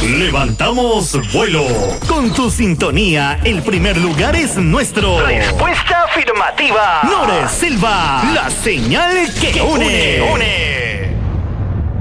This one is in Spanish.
Levantamos vuelo. Con tu sintonía, el primer lugar es nuestro. Respuesta afirmativa. Nores Silva, la señal que une.